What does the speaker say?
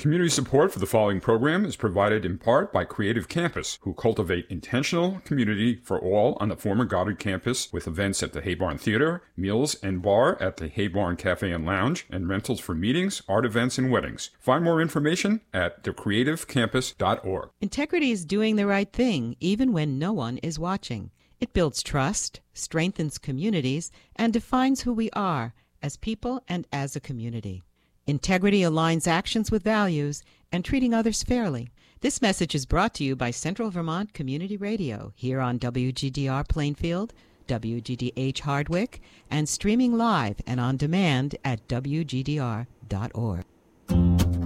Community support for the following program is provided in part by Creative Campus, who cultivate intentional community for all on the former Goddard campus with events at the Haybarn Theater, meals and bar at the Haybarn Cafe and Lounge, and rentals for meetings, art events, and weddings. Find more information at thecreativecampus.org. Integrity is doing the right thing even when no one is watching. It builds trust, strengthens communities, and defines who we are as people and as a community. Integrity aligns actions with values and treating others fairly. This message is brought to you by Central Vermont Community Radio here on WGDR Plainfield, WGDH Hardwick, and streaming live and on demand at WGDR.org.